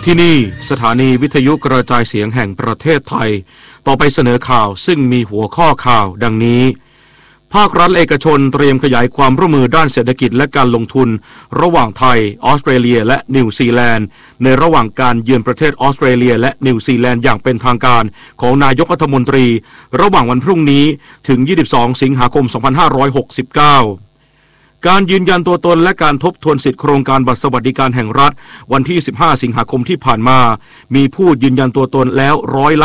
ที่นี่สถานีวิทยุกระจายเสียงแห่งประเทศไทยต่อไปเสนอข่าวซึ่งมีหัวข้อข่าวดังนี้ภาครัฐเอกชนเตรียมขยายความร่วมมือด้านเศรษฐกิจและการลงทุนระหว่างไทยออสเตรเลียและนิวซีแลนด์ในระหว่างการเยือนประเทศออสเตรเลียและนิวซีแลนด์อย่างเป็นทางการของนายกรัฐมนตรีระหว่างวันพรุ่งนี้ถึง22สิงหาคม2569การยืนยันตัวตนและการทบทวนสิทธิโครงการบัตรสวัสดิการแห่งรัฐวันที่15สิงหาคมที่ผ่านมามีผู้ยืนยันตัวตนแล้ว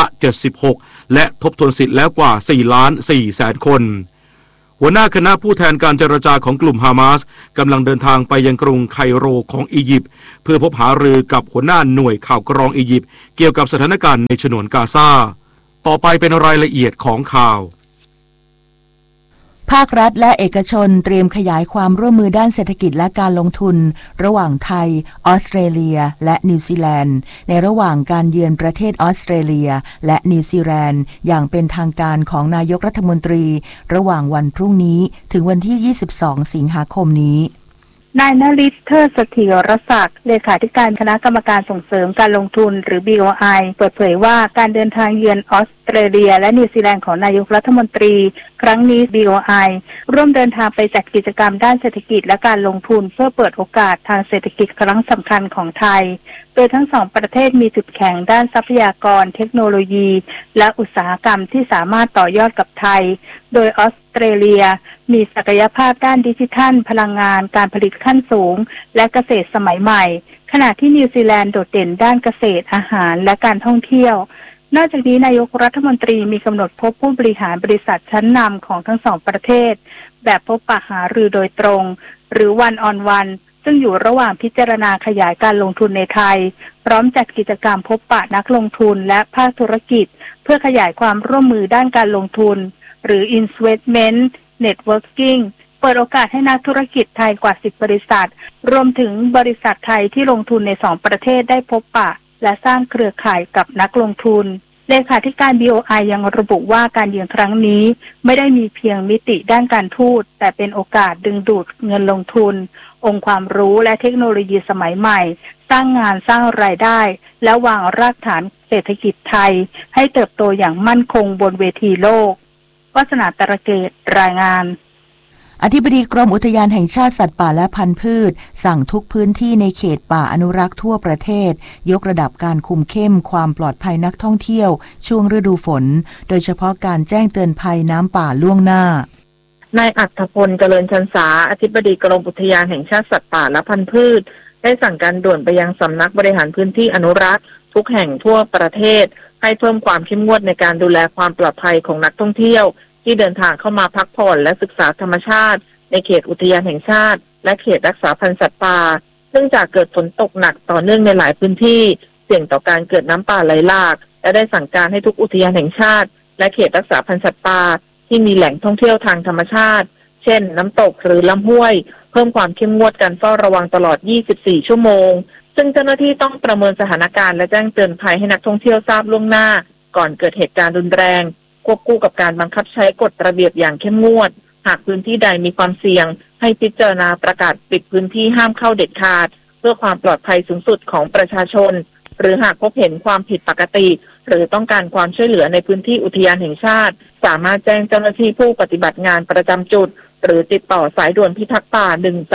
76%และทบทวนสิทธิแล้วกว่า4,400,000 คนหัวหน้าคณะผู้แทนการเจรจาของกลุ่มฮามาสกำลังเดินทางไปยังกรุงไคโรของอียิปต์เพื่อพบหารือกับหัวหน้าหน่วยข่าวกรองอียิปต์เกี่ยวกับสถานการณ์ในฉนวนกาซาต่อไปเป็นรายละเอียดของข่าวภาครัฐและเอกชนเตรียมขยายความร่วมมือด้านเศรษฐกิจและการลงทุนระหว่างไทยออสเตรเลียและนิวซีแลนด์ในระหว่างการเยือนประเทศออสเตรเลียและนิวซีแลนด์อย่างเป็นทางการของนายกรัฐมนตรีระหว่างวันพรุ่งนี้ถึงวันที่22สิงหาคมนี้นายณฤทธิ์ เทิดเสถียรศักดิ์เลขาธิการคณะกรรมการส่งเสริมการลงทุนหรือ BOI เปิดเผยว่าการเดินทางเยือนออสเตรเลียและนิวซีแลนด์ของนายกรัฐมนตรีครั้งนี้ BOI ร่วมเดินทางไปจัดกิจกรรมด้านเศรษฐกิจและการลงทุนเพื่อเปิดโอกาสทางเศรษฐกิจครั้งสำคัญของไทยโดยทั้งสองประเทศมีจุดแข็งด้านทรัพยากรเทคโนโลยีและอุตสาหกรรมที่สามารถต่อยอดกับไทยโดยออสเตรเลียมีศักยภาพด้านดิจิทัลพลังงานการผลิตขั้นสูงและเกษตรสมัยใหม่ขณะที่นิวซีแลนด์โดดเด่นด้านเกษตรอาหารและการท่องเที่ยวนอกจากนี้นายกรัฐมนตรีมีกำหนดพบผู้บริหารบริษัทชั้นนำของทั้งสองประเทศแบบพบปะหารือโดยตรงหรือ one on one ซึ่งอยู่ระหว่างพิจารณาขยายการลงทุนในไทยพร้อมจัดกิจกรรมพบปะนักลงทุนและภาคธุรกิจเพื่อขยายความร่วมมือด้านการลงทุนหรือ investment networking เปิดโอกาสให้นักธุรกิจไทยกว่า10บริษัทรวมถึงบริษัทไทยที่ลงทุนใน2ประเทศได้พบปะและสร้างเครือข่ายกับนักลงทุนเลขาธิการ BOI ยังระบุว่าการเยือนครั้งนี้ไม่ได้มีเพียงมิติด้านการทูตแต่เป็นโอกาสดึงดูดเงินลงทุนองค์ความรู้และเทคโนโลยีสมัยใหม่สร้างงานสร้างรายได้และวางรากฐานเศรษฐกิจไทยให้เติบโตอย่างมั่นคงบนเวทีโลกวาสนาตระเกตรายงานอธิบดีกรมอุทยานแห่งชาติสัตว์ป่าและพันธุ์พืชสั่งทุกพื้นที่ในเขตป่าอนุรักษ์ทั่วประเทศยกระดับการคุมเข้มความปลอดภัยนักท่องเที่ยวช่วงฤดูฝนโดยเฉพาะการแจ้งเตือนภัยน้ำป่าล่วงหน้านายอัฏฐพลเจริญชันษาอธิบดีกรมอุทยานแห่งชาติสัตว์ป่าและพันธุ์พืชได้สั่งการด่วนไปยังสำนักบริหารพื้นที่อนุรักษ์ทุกแห่งทั่วประเทศให้เพิ่มความเข้มงวดในการดูแลความปลอดภัยของนักท่องเที่ยวที่เดินทางเข้ามาพักผ่อนและศึกษาธรรมชาติในเขตอุทยานแห่งชาติและเขตรักษาพันธุ์สัตว์ป่าเนื่องจากเกิดฝนตกหนักต่อเนื่องในหลายพื้นที่เสี่ยงต่อการเกิดน้ำป่าไหลหลากและได้สั่งการให้ทุกอุทยานแห่งชาติและเขตรักษาพันธุ์สัตว์ป่าที่มีแหล่งท่องเที่ยวทางธรรมชาติเช่นน้ำตกหรือลำห้วยเพิ่มความเข้มงวดการเฝ้าระวังตลอด24ชั่วโมงซึ่งเจ้าหน้าที่ต้องประเมินสถานการณ์และแจ้งเตือนภัยให้นักท่องเที่ยวทราบล่วงหน้าก่อนเกิดเหตุการณ์รุนแรงควบคู่กับการบังคับใช้กฎระเบียบอย่างเข้มงวดหากพื้นที่ใดมีความเสี่ยงให้พิจารณาประกาศปิดพื้นที่ห้ามเข้าเด็ดขาดเพื่อความปลอดภัยสูงสุดของประชาชนหรือหากพบเห็นความผิดปกติหรือต้องการความช่วยเหลือในพื้นที่อุทยานแห่งชาติสามารถแจ้งเจ้าหน้าที่ผู้ปฏิบัติงานประจำจุดหรือติดต่อสายด่วนพิทักษ์ป่า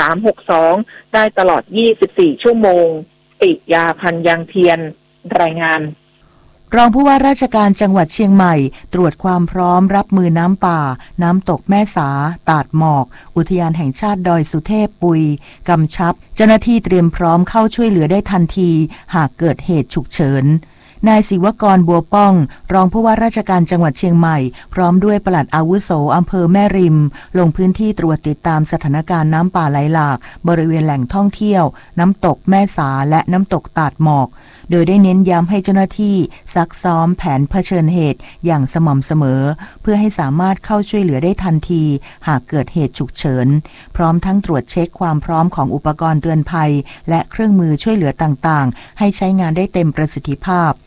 1362ได้ตลอด24ชั่วโมงปิยาพันธ์ยังเทียนรายงานรองผู้ว่าราชการจังหวัดเชียงใหม่ตรวจความพร้อมรับมือน้ำป่าน้ำตกแม่สาตาดหมอกอุทยานแห่งชาติดอยสุเทพปุยกำชับเจ้าหน้าที่เตรียมพร้อมเข้าช่วยเหลือได้ทันทีหากเกิดเหตุฉุกเฉินนายศิวกรบัวป้องรองผู้ว่าราชการจังหวัดเชียงใหม่พร้อมด้วยปลัดอาวุโสอำเภอแม่ริมลงพื้นที่ตรวจติดตามสถานการณ์น้ำป่าไหลหลากบริเวณแหล่งท่องเที่ยวน้ำตกแม่สาและน้ำตกตาดหมอกโดยได้เน้นย้ำให้เจ้าหน้าที่ซักซ้อมแผนเผชิญเหตุอย่างสม่ำเสมอเพื่อให้สามารถเข้าช่วยเหลือได้ทันทีหากเกิดเหตุฉุกเฉินพร้อมทั้งตรวจเช็คความพร้อมของอุปกรณ์เตือนภัยและเครื่องมือช่วยเหลือต่างๆให้ใช้งานได้เต็มประสิทธิภาพ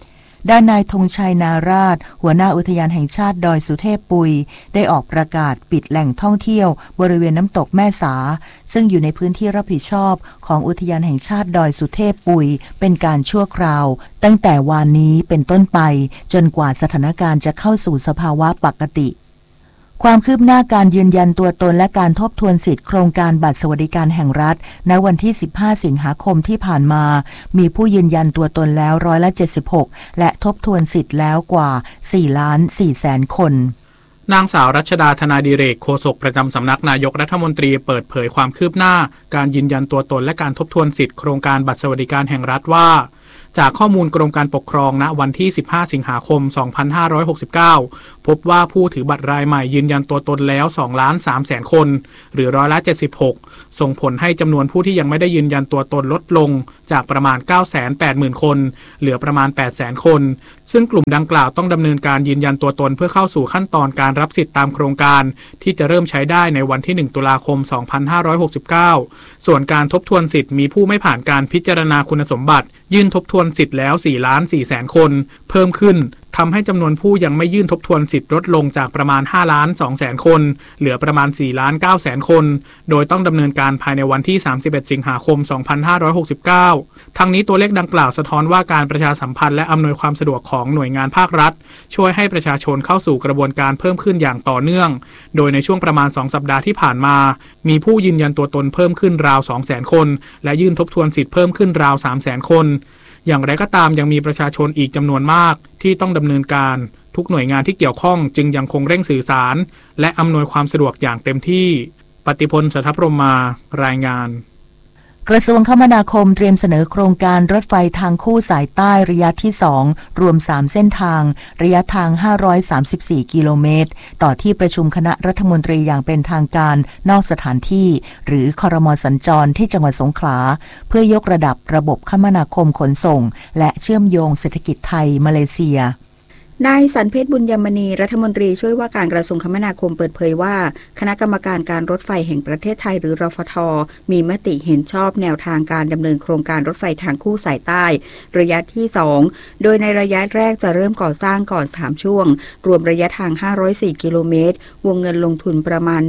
ด้านนายธงชัยนาราชหัวหน้าอุทยานแห่งชาติดอยสุเทพปุยได้ออกประกาศปิดแหล่งท่องเที่ยวบริเวณน้ำตกแม่สาซึ่งอยู่ในพื้นที่รับผิดชอบของอุทยานแห่งชาติดอยสุเทพปุยเป็นการชั่วคราวตั้งแต่วานนี้เป็นต้นไปจนกว่าสถานการณ์จะเข้าสู่สภาวะปกติความคืบหน้าการยืนยันตัวตนและการทบทวนสิทธิโครงการบัตรสวัสดิการแห่งรัฐณวันที่15สิงหาคมที่ผ่านมามีผู้ยืนยันตัวตนแล้ว76%และทบทวนสิทธิ์แล้วกว่า 4,400,000 คนนางสาวรัชดาธนาดิเรกโฆษกประจำสำนักนายกรัฐมนตรีเปิดเผยความคืบหน้าการยืนยันตัวตนและการทบทวนสิทธิโครงการบัตรสวัสดิการแห่งรัฐว่าจากข้อมูลกรมการปกครองณวันที่15สิงหาคม2569พบว่าผู้ถือบัตรรายใหม่ยืนยันตัวตนแล้ว 2,300,000 คนหรือ76%ส่งผลให้จำนวนผู้ที่ยังไม่ได้ยืนยันตัวตนลดลงจากประมาณ 980,000 คนเหลือประมาณ 800,000 คนซึ่งกลุ่มดังกล่าวต้องดำเนินการยืนยันตัวตนเพื่อเข้าสู่ขั้นตอนการรับสิทธิตามโครงการที่จะเริ่มใช้ได้ในวันที่1ตุลาคม2569ส่วนการทบทวนสิทธิ์มีผู้ไม่ผ่านการพิจารณาคุณสมบัติยื่นทบทวนสิทธิ์แล้ว 4,400,000 คนเพิ่มขึ้นทำให้จำนวนผู้ยังไม่ยื่นทบทวนสิทธิ์ลดลงจากประมาณ 5,200,000 คนเหลือประมาณ 4,900,000 คนโดยต้องดำเนินการภายในวันที่31สิงหาคม2569ทั้งนี้ตัวเลขดังกล่าวสะท้อนว่าการประชาสัมพันธ์และอำนวยความสะดวกของหน่วยงานภาครัฐช่วยให้ประชาชนเข้าสู่กระบวนการเพิ่มขึ้นอย่างต่อเนื่องโดยในช่วงประมาณ2สัปดาห์ที่ผ่านมามีผู้ยืนยันตัวตนเพิ่มขึ้นราว 200,000 คนและยื่นทบทวนสิทธิ์เพิ่มขึ้นราว 300,000 คนอย่างไรก็ตามยังมีประชาชนอีกจำนวนมากที่ต้องดำเนินการทุกหน่วยงานที่เกี่ยวข้องจึงยังคงเร่งสื่อสารและอำนวยความสะดวกอย่างเต็มที่ปฏิพล สัทธพรหมารายงานกระทรวงคมนาคมเตรียมเสนอโครงการรถไฟทางคู่สายใต้ระยะที่2รวม3เส้นทางระยะทาง534กิโลเมตรต่อที่ประชุมคณะรัฐมนตรีอย่างเป็นทางการนอกสถานที่หรือครม.สัญจรที่จังหวัดสงขลาเพื่อยกระดับระบบคมนาคมขนส่งและเชื่อมโยงเศรษฐกิจไทยมาเลเซียนายสันเพชรบุญยมณีรัฐมนตรีช่วยว่าการกระทรวงคมนาคมเปิดเผยว่าคณะกรรมการการรถไฟแห่งประเทศไทยหรือรฟท.มีมติเห็นชอบแนวทางการดำเนินโครงการรถไฟทางคู่สายใต้ระยะที่2โดยในระยะแรกจะเริ่มก่อสร้างก่อน3ช่วงรวมระยะทาง504กิโลเมตรวงเงินลงทุนประมาณ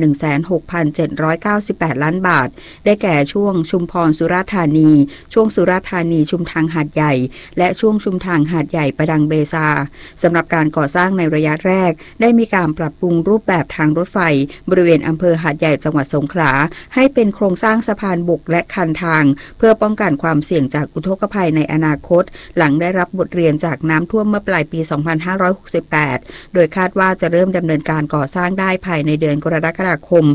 16,798 ล้านบาทได้แก่ช่วงชุมพรสุราษฎร์ธานีช่วงสุราษฎร์ธานีชุมทางหาดใหญ่และช่วงชุมทางหาดใหญ่ประดังเบซาสำหรับการก่อสร้างในระยะแรกได้มีการปรับปรุงรูปแบบทางรถไฟบริเวณอำเภอหาดใหญ่จังหวัดสงขลาให้เป็นโครงสร้างสะพานบกและคันทางเพื่อป้องกันความเสี่ยงจากอุทกภัยในอนาคตหลังได้รับบทเรียนจากน้ำท่วมเมื่อปลายปี 2568 โดยคาดว่าจะเริ่มดำเนินการก่อสร้างได้ภายในเดือนกรกฎาคม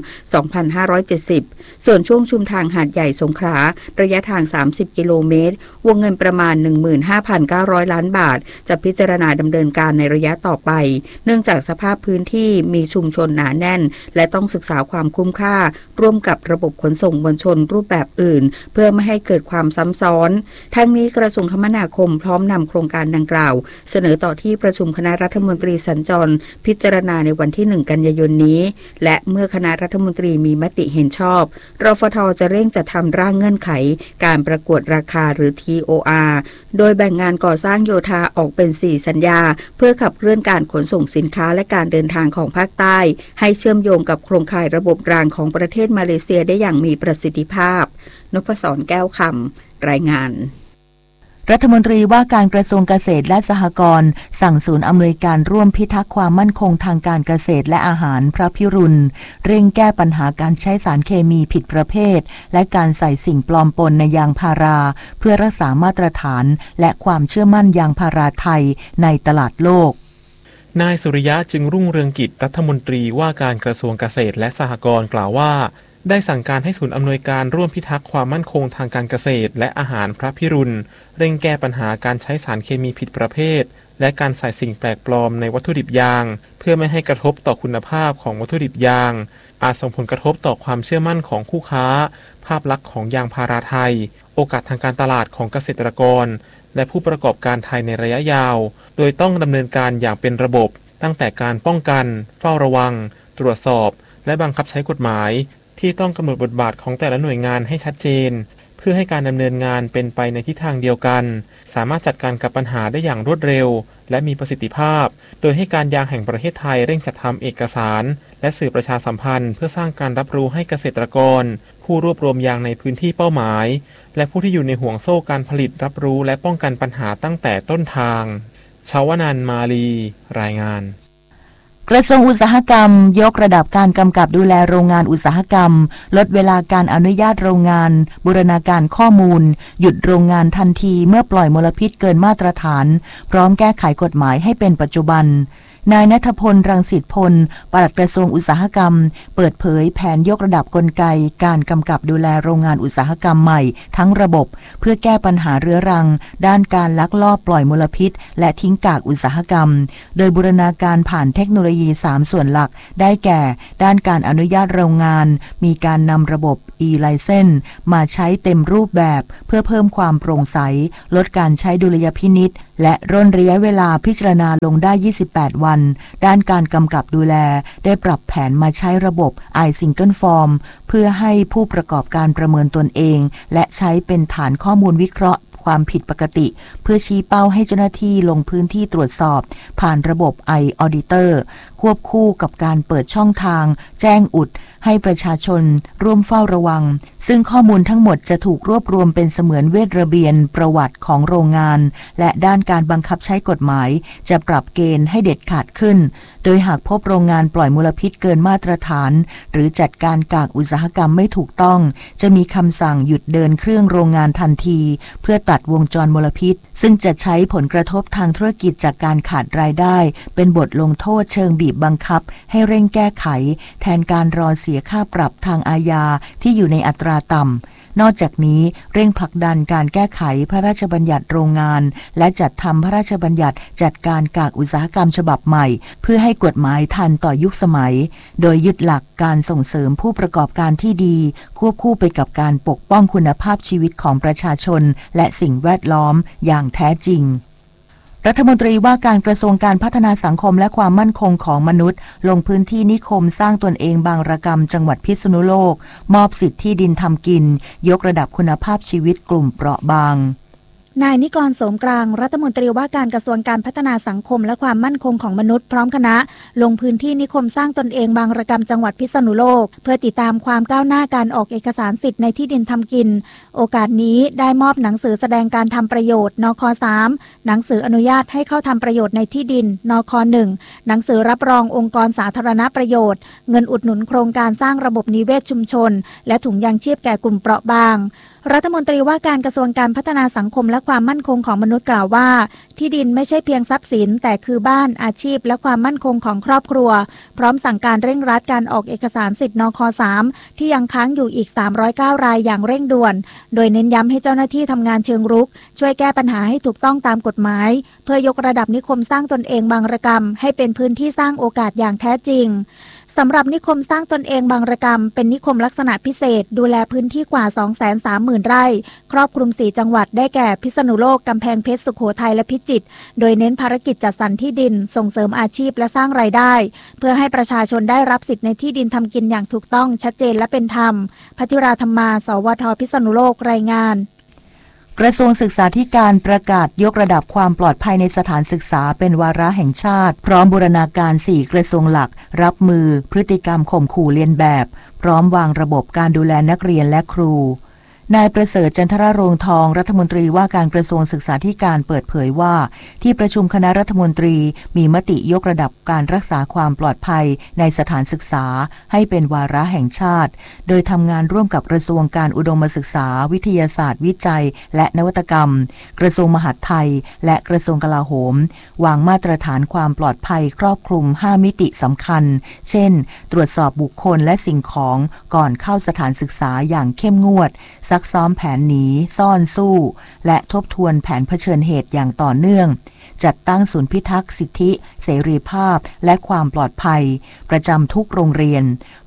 2570 ส่วนช่วงชุมทางหาดใหญ่สงขลาระยะทาง30กิโลเมตรวงเงินประมาณ 15,900 ล้านบาทจะพิจารณาดำเนินการในระยะต่อไปเนื่องจากสภาพพื้นที่มีชุมชนหนาแน่นและต้องศึกษาความคุ้มค่าร่วมกับระบบขนส่งมวลชนรูปแบบอื่นเพื่อไม่ให้เกิดความซ้ำซ้อนทั้งนี้กระทรวงคมนาคมพร้อมนำโครงการดังกล่าวเสนอต่อที่ประชุมคณะรัฐมนตรีสัญจรพิจารณาในวันที่1กันยายนนี้และเมื่อคณะรัฐมนตรีมีมติเห็นชอบรฟท.จะเร่งจัดทำร่างเงื่อนไขการประกวดราคาหรือ TOR โดยแบ่งงานก่อสร้างโยธาออกเป็น4สัญญาเพื่อขับเคลื่อนการขนส่งสินค้าและการเดินทางของภาคใต้ให้เชื่อมโยงกับโครงข่ายระบบรางของประเทศมาเลเซียได้อย่างมีประสิทธิภาพนพศรแก้วคำรายงานรัฐมนตรีว่าการกระทรวงเกษตรและสหกรณ์สั่งศูนย์อำนวยการร่วมพิทักษ์ความมั่นคงทางการเกษตรและอาหารพระพิรุณเร่งแก้ปัญหาการใช้สารเคมีผิดประเภทและการใส่สิ่งปลอมปนในยางพาราเพื่อรักษามาตรฐานและความเชื่อมั่นยางพาราไทยในตลาดโลกนายสุริยะจึงรุ่งเรืองกิจรัฐมนตรีว่าการกระทรวงเกษตรและสหกรณ์กล่าวว่าได้สั่งการให้ศูนย์อำนวยการร่วมพิทักษ์ความมั่นคงทางการเกษตรและอาหารพระพิรุณเร่งแก้ปัญหาการใช้สารเคมีผิดประเภทและการใส่สิ่งแปลกปลอมในวัตถุดิบยางเพื่อไม่ให้กระทบต่อคุณภาพของวัตถุดิบยางอาจส่งผลกระทบต่อความเชื่อมั่นของคู่ค้าภาพลักษณ์ของยางพาราไทยโอกาสทางการตลาดของเกษตรกรและผู้ประกอบการไทยในระยะยาวโดยต้องดำเนินการอย่างเป็นระบบตั้งแต่การป้องกันเฝ้าระวังตรวจสอบและบังคับใช้กฎหมายที่ต้องกำหนดบทบาทของแต่ละหน่วยงานให้ชัดเจนเพื่อให้การดำเนินงานเป็นไปในทิศทางเดียวกันสามารถจัดการกับปัญหาได้อย่างรวดเร็วและมีประสิทธิภาพโดยให้การยางแห่งประเทศไทยเร่งจัดทำเอกสารและสื่อประชาสัมพันธ์เพื่อสร้างการรับรู้ให้เกษตรกรผู้รวบรวมยางในพื้นที่เป้าหมายและผู้ที่อยู่ในห่วงโซ่การผลิตรับรู้และป้องกันปัญหาตั้งแต่ต้นทางชาวนันท์ มาลีรายงานกระทรวงอุตสาหกรรมยกระดับการกำกับดูแลโรงงานอุตสาหกรรมลดเวลาการอนุญาตโรงงานบูรณาการข้อมูลหยุดโรงงานทันทีเมื่อปล่อยมลพิษเกินมาตรฐานพร้อมแก้ไขกฎหมายให้เป็นปัจจุบันนายณัฐพล รังสิตพลปลัดกระทรวงอุตสาหกรรมเปิดเผยแผนยกระดับกลไกการกำกับดูแลโรงงานอุตสาหกรรมใหม่ทั้งระบบเพื่อแก้ปัญหาเรื้อรังด้านการลักลอบปล่อยมลพิษและทิ้งกากอุตสาหกรรมโดยบูรณาการผ่านเทคโนโลยี3ส่วนหลักได้แก่ด้านการอนุญาตโรงงานมีการนำระบบ e-license มาใช้เต็มรูปแบบเพื่อเพิ่มความโปร่งใสลดการใช้ดุลยพินิจและร่นระยะเวลาพิจารณาลงได้28วันด้านการกำกับดูแลได้ปรับแผนมาใช้ระบบ iSingle Form เพื่อให้ผู้ประกอบการประเมินตนเองและใช้เป็นฐานข้อมูลวิเคราะห์ความผิดปกติเพื่อชี้เป้าให้เจ้าหน้าที่ลงพื้นที่ตรวจสอบผ่านระบบ iAuditor ควบคู่กับการเปิดช่องทางแจ้งอุดให้ประชาชนร่วมเฝ้าระวังซึ่งข้อมูลทั้งหมดจะถูกรวบรวมเป็นเสมือนเวทระเบียนประวัติของโรงงานและด้านการบังคับใช้กฎหมายจะปรับเกณฑ์ให้เด็ดขาดขึ้นโดยหากพบโรงงานปล่อยมลพิษเกินมาตรฐานหรือจัดการกากอุตสาหกรรมไม่ถูกต้องจะมีคำสั่งหยุดเดินเครื่องโรงงานทันทีเพื่อตัดวงจรมลพิษซึ่งจะใช้ผลกระทบทางธุรกิจจากการขาดรายได้เป็นบทลงโทษเชิงบีบบังคับให้เร่งแก้ไขแทนการรอเสียค่าปรับทางอาญาที่อยู่ในอัตราต่ำนอกจากนี้เร่งผลักดันการแก้ไขพระราชบัญญัติโรงงานและจัดทำพระราชบัญญัติจัดการกากอุตสาหกรรมฉบับใหม่เพื่อให้กฎหมายทันต่อยุคสมัยโดยยึดหลักการส่งเสริมผู้ประกอบการที่ดีควบคู่ไปกับการปกป้องคุณภาพชีวิตของประชาชนและสิ่งแวดล้อมอย่างแท้จริงรัฐมนตรีว่าการกระทรวงการพัฒนาสังคมและความมั่นคงของมนุษย์ลงพื้นที่นิคมสร้างตนเองบางระกำจังหวัดพิษณุโลกมอบสิทธิที่ดินทำกินยกระดับคุณภาพชีวิตกลุ่มเปราะบางนายนิกร โสมกลางรัฐมนตรีว่าการกระทรวงการพัฒนาสังคมและความมั่นคงของมนุษย์พร้อมคณะลงพื้นที่นิคมสร้างตนเองบางระกำจังหวัดพิษณุโลกเพื่อติดตามความก้าวหน้าการออกเอกสารสิทธิ์ในที่ดินทำกินโอกาสนี้ได้มอบหนังสือแสดงการทำประโยชน์นค.3 หนังสืออนุญาตให้เข้าทำประโยชน์ในที่ดินนค.1 หนังสือรับรององค์กรสาธารณประโยชน์เงินอุดหนุนโครงการสร้างระบบนิเวศชุมชนและถุงยางชีพแก่กลุ่มเปราะบางรัฐมนตรีว่าการกระทรวงการพัฒนาสังคมและความมั่นคงของมนุษย์กล่าวว่าที่ดินไม่ใช่เพียงทรัพย์สินแต่คือบ้านอาชีพและความมั่นคงของครอบครัวพร้อมสั่งการเร่งรัดการออกเอกสารสิทธิ์นค.3 ที่ยังค้างอยู่อีก309รายอย่างเร่งด่วนโดยเน้นย้ำให้เจ้าหน้าที่ทำงานเชิงรุกช่วยแก้ปัญหาให้ถูกต้องตามกฎหมายเพื่อยกระดับนิคมสร้างตนเองบางระกำให้เป็นพื้นที่สร้างโอกาสอย่างแท้จริงสำหรับนิคมสร้างตนเองบางระกำเป็นนิคมลักษณะพิเศษดูแลพื้นที่กว่า 230,000 ไร่ครอบคลุม4จังหวัดได้แก่พิษณุโลกกำแพงเพชรสุโขทัยและพิจิตรโดยเน้นภารกิจจัดสรรที่ดินส่งเสริมอาชีพและสร้างรายได้เพื่อให้ประชาชนได้รับสิทธิ์ในที่ดินทำกินอย่างถูกต้องชัดเจนและเป็นธรรมภัทราธรรมาสวทพิษณุโลกรายงานกระทรวงศึกษาธิการประกาศยกระดับความปลอดภัยในสถานศึกษาเป็นวาระแห่งชาติพร้อมบูรณาการ4กระทรวงหลักรับมือพฤติกรรมข่มขู่เลียนแบบพร้อมวางระบบการดูแลนักเรียนและครูนายประเสริฐจันทรโรงทองรัฐมนตรีว่าการกระทรวงศึกษาธิการเปิดเผยว่าที่ประชุมคณะรัฐมนตรีมีมติยกระดับการรักษาความปลอดภัยในสถานศึกษาให้เป็นวาระแห่งชาติโดยทำงานร่วมกับกระทรวงการอุดมศึกษาวิทยาศาสตร์วิจัยและนวัตกรรมกระทรวงมหาดไทยและกระทรวงกลาโหมวางมาตรฐานความปลอดภัยครอบคลุม5มิติสำคัญเช่นตรวจสอบบุคคลและสิ่งของก่อนเข้าสถานศึกษาอย่างเข้มงวดซักซ้อมแผนหนีซ่อนสู้และทบทวนแผนเผชิญเหตุอย่างต่อเนื่องจัดตั้งศูนย์พิทักษ์สิทธิเสรีภาพและความปลอดภัยประจำทุกโรงเรียน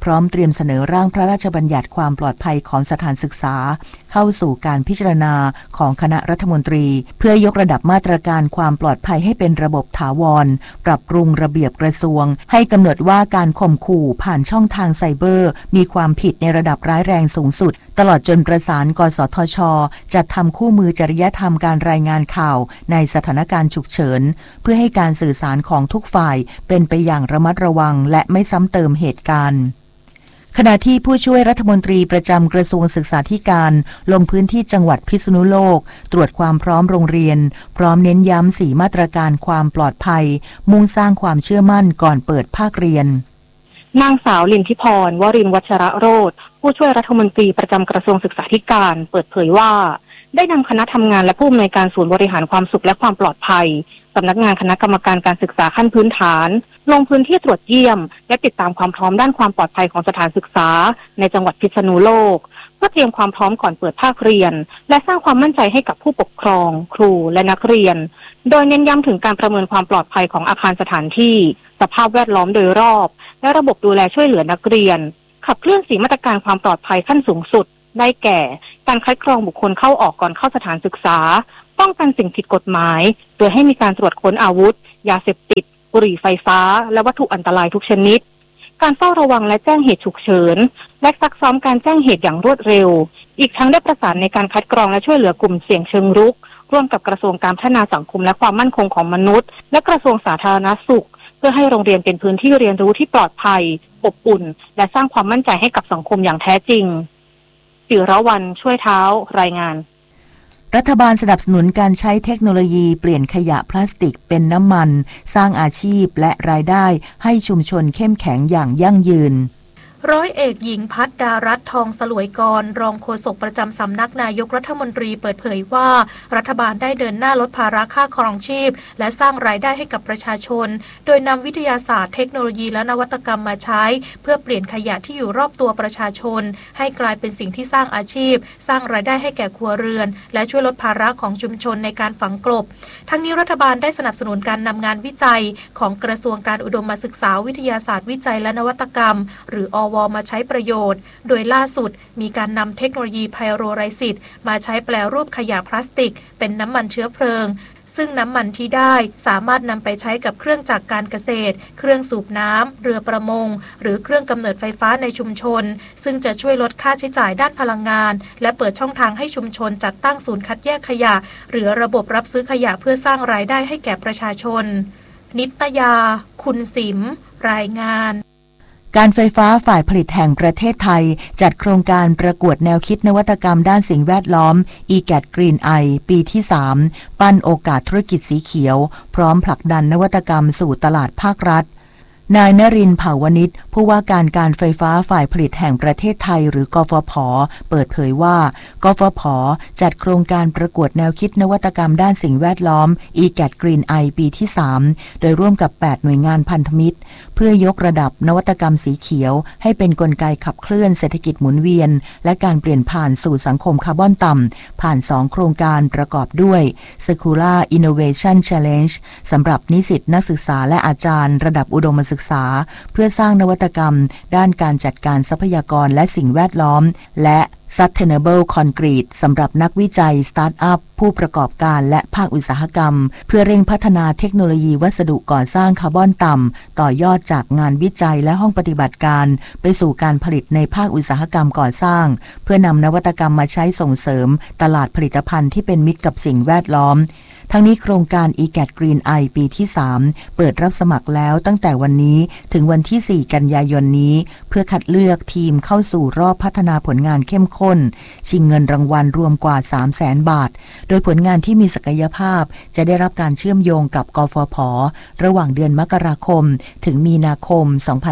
พร้อมเตรียมเสนอร่างพระราชบัญญัติความปลอดภัยของสถานศึกษาเข้าสู่การพิจารณาของคณะรัฐมนตรีเพื่อยกระดับมาตรการความปลอดภัยให้เป็นระบบถาวรปรับปรุงระเบียบกระทรวงให้กำหนดว่าการข่มขู่ผ่านช่องทางไซเบอร์มีความผิดในระดับร้ายแรงสูงสุดตลอดจนประสานกสทช.จัดทำคู่มือจริยธรรมการรายงานข่าวในสถานการณ์ฉุกเฉินเพื่อให้การสื่อสารของทุกฝ่ายเป็นไปอย่างระมัดระวังและไม่ซ้ำเติมเหตุการณ์ขณะที่ผู้ช่วยรัฐมนตรีประจำกระทรวงศึกษาธิการลงพื้นที่จังหวัดพิษณุโลกตรวจความพร้อมโรงเรียนพร้อมเน้นย้ำ4มาตรการความปลอดภัยมุ่งสร้างความเชื่อมั่นก่อนเปิดภาคเรียนนางสาวลินทิพรวรินทร์วัชระโรจน์ผู้ช่วยรัฐมนตรีประจำกระทรวงศึกษาธิการเปิดเผยว่าได้นำคณะทำงานและผู้อำนวยการศูนย์บริหารความสุขและความปลอดภัยสำนักงานคณะกรรมการการศึกษาขั้นพื้นฐานลงพื้นที่ตรวจเยี่ยมและติดตามความพร้อมด้านความปลอดภัยของสถานศึกษาในจังหวัดพิษณุโลกเพื่อเตรียมความพร้อมก่อนเปิดภาคเรียนและสร้างความมั่นใจให้กับผู้ปกครองครูและนักเรียนโดยเน้นย้ำถึงการประเมินความปลอดภัยของอาคารสถานที่สภาพแวดล้อมโดยรอบและระบบดูแลช่วยเหลือนักเรียนขับเคลื่อน4มาตรการความปลอดภัยขั้นสูงสุดได้แก่การคัดกรองบุคคลเข้าออกก่อนเข้าสถานศึกษาป้องกันสิ่งผิดกฎหมายโดยให้มีการตรวจค้นอาวุธยาเสพติดบุหรี่ไฟฟ้าและวัตถุอันตรายทุกชนิดการเฝ้าระวังและแจ้งเหตุฉุกเฉินและซักซ้อมการแจ้งเหตุอย่างรวดเร็วอีกทั้งได้ประสานในการคัดกรองและช่วยเหลือกลุ่มเสี่ยงเชิงรุกร่วมกับกระทรวงการพัฒนาสังคมและความมั่นคงของมนุษย์และกระทรวงสาธารณสุขเพื่อให้โรงเรียนเป็นพื้นที่เรียนรู้ที่ปลอดภัยอบอุ่นและสร้างความมั่นใจให้กับสังคมอย่างแท้จริงศิรวรรณช่วยเท้ารายงานรัฐบาลสนับสนุนการใช้เทคโนโลยีเปลี่ยนขยะพลาสติกเป็นน้ำมันสร้างอาชีพและรายได้ให้ชุมชนเข้มแข็งอย่างยั่งยืนร้อยเอกหญิงพัฒดารัตน์ทองสลวยกรรองโฆษกประจำสำนักนายกรัฐมนตรีเปิดเผยว่ารัฐบาลได้เดินหน้าลดภาระค่าครองชีพและสร้างรายได้ให้กับประชาชนโดยนำวิทยาศาสตร์เทคโนโลยีและนวัตกรรมมาใช้เพื่อเปลี่ยนขยะที่อยู่รอบตัวประชาชนให้กลายเป็นสิ่งที่สร้างอาชีพสร้างรายได้ให้แก่ครัวเรือนและช่วยลดภาระของชุมชนในการฝังกลบทั้งนี้รัฐบาลได้สนับสนุนการนำงานวิจัยของกระทรวงการอุดมศึกษาวิทยาศาสตร์วิจัยและนวัตกรรมหรืออว.มาใช้ประโยชน์โดยล่าสุดมีการนำเทคโนโลยีไพโรไรซิสมาใช้แปรรูปขยะพลาสติกเป็นน้ำมันเชื้อเพลิงซึ่งน้ำมันที่ได้สามารถนำไปใช้กับเครื่องจักรการเกษตรเครื่องสูบน้ำเรือประมงหรือเครื่องกำเนิดไฟฟ้าในชุมชนซึ่งจะช่วยลดค่าใช้จ่ายด้านพลังงานและเปิดช่องทางให้ชุมชนจัดตั้งศูนย์คัดแยกขยะหรือระบบรับซื้อขยะเพื่อสร้างรายได้ให้แก่ประชาชนนิตยาคุณสิมรายงานการไฟฟ้าฝ่ายผลิตแห่งประเทศไทยจัดโครงการประกวดแนวคิดนวัตกรรมด้านสิ่งแวดล้อม EGAT Green Eye ปีที่ 3 ปั้นโอกาสธุรกิจสีเขียวพร้อมผลักดันนวัตกรรมสู่ตลาดภาครัฐนายนรินทร์ เผ่าวณิชผู้ว่าการไฟฟ้าฝ่ายผลิตแห่งประเทศไทยหรือกฟผ.เปิดเผยว่ากฟผ.จัดโครงการประกวดแนวคิดนวัตกรรมด้านสิ่งแวดล้อม EGAT Green Eye ปีที่ 3 โดยร่วมกับ8หน่วยงานพันธมิตรเพื่อยกระดับนวัตกรรมสีเขียวให้เป็นกลไกขับเคลื่อนเศรษฐกิจหมุนเวียนและการเปลี่ยนผ่านสู่สังคมคาร์บอนต่ำผ่าน2โครงการประกอบด้วย Circular Innovation Challenge สำหรับนิสิตนักศึกษาและอาจารย์ระดับอุดมศึกษาเพื่อสร้างนวัตกรรมด้านการจัดการทรัพยากรและสิ่งแวดล้อมและ Sustainable Concrete สำหรับนักวิจัยสตาร์ทอัพผู้ประกอบการและภาคอุตสาหกรรมเพื่อเร่งพัฒนาเทคโนโลยีวัสดุก่อสร้างคาร์บอนต่ำต่อยอดจากงานวิจัยและห้องปฏิบัติการไปสู่การผลิตในภาคอุตสาหกรรมก่อสร้างเพื่อนำนวัตกรรมมาใช้ส่งเสริมตลาดผลิตภัณฑ์ที่เป็นมิตรกับสิ่งแวดล้อมทั้งนี้โครงการ EGAT Green Eye ปีที่ 3 เปิดรับสมัครแล้วตั้งแต่วันนี้ถึงวันที่ 4 กันยายนนี้เพื่อคัดเลือกทีมเข้าสู่รอบพัฒนาผลงานเข้มข้นชิงเงินรางวัลรวมกว่า 300,000 บาทโดยผลงานที่มีศักยภาพจะได้รับการเชื่อมโยงกับกฟผ.ระหว่างเดือนมกราคมถึงมีนาคม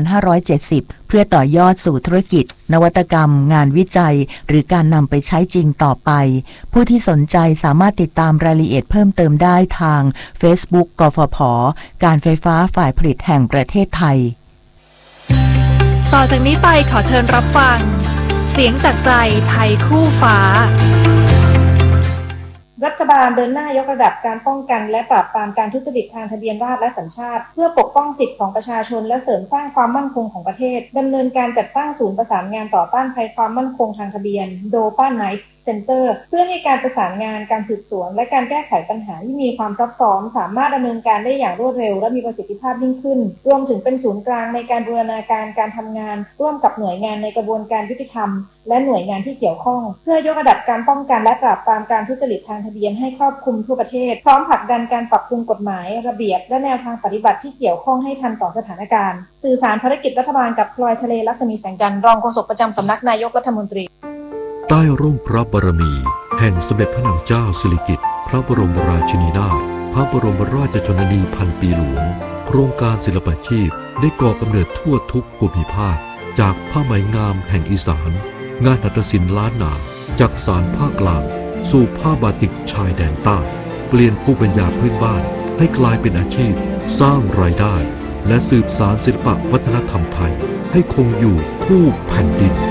2570 เพื่อต่อยอดสู่ธุรกิจนวัตกรรมงานวิจัยหรือการนำไปใช้จริงต่อไปผู้ที่สนใจสามารถติดตามรายละเอียดเพิ่มเติมได้ทาง Facebook กฟผ.การไฟฟ้าฝ่ายผลิตแห่งประเทศไทยต่อจากนี้ไปขอเชิญรับฟังเสียงจากใจไทยคู่ฟ้ารัฐบาลเดินหน้ายกระดับการป้องกันและปราบปรามการทุจริตทางทะเบียนราษฎร์และสัญชาติเพื่อปกป้องสิทธิของประชาชนและเสริมสร้างความมั่นคงของประเทศดำเนินการจัดตั้งศูนย์ประสานงานต่อต้านภัยความมั่นคงทางทะเบียน DOPA NICE Center เพื่อให้การประสานงานการสืบสวนและการแก้ไขปัญหาที่มีความซับซ้อนสามารถดำเนินการได้อย่างรวดเร็วและมีประสิทธิภาพยิ่งขึ้นรวมถึงเป็นศูนย์กลางในการบูรณาการการทำงานร่วมกับหน่วยงานในกระบวนการยุติธรรมและหน่วยงานที่เกี่ยวข้องเพื่อยกระดับการป้องกันและปราบปรามการทุจริตทางทะเบียนให้ครอบคลุมทั่วประเทศพร้อมผลักดันการปรับปรุงกฎหมายระเบียบและแนวทางปฏิบัติที่เกี่ยวข้องให้ทันต่อสถานการณ์สื่อสารภารกิจรัฐบาลกับพลอยทะเลลักษมีแสงจันทร์รองโฆษกประจำสำนักนายกรัฐมนตรีใต้ร่มพระบารมีแห่งสมเด็จพระนางเจ้าสิริกิติ์พระบรมราชินีนาถพระบรมราชชนนีพันปีหลวงโครงการศิลปาชีพได้ก่อกำเนิดทั่วทุกภูมิภาคจากผ้าไหมงามแห่งอีสานงานหัตถศิลป์ล้านนาจากสานภาคกลางสู่ผ้าบาติกชายแดนใต้เปลี่ยนภูมิปัญญาพื้นบ้านให้กลายเป็นอาชีพสร้างรายได้และสืบสานศิลปวัฒนธรรมไทยให้คงอยู่คู่แผ่นดิน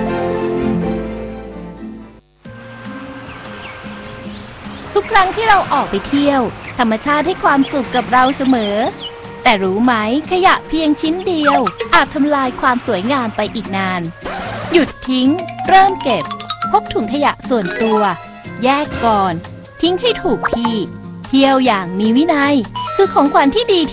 ทุกครั้งที่เราออกไปเที่ยวธรรมชาติให้ความสุขกับเราเสมอแต่รู้ไหมขยะเพียงชิ้นเดียวอาจทำลายความสวยงามไปอีกนานหยุดทิ้งเริ่มเก็บพกถุงขยะส่วนตัวแยกก่อนทิ้งให้ถูกที่เที่ยวอย่างมีวินัยคือของขวัญที่ดี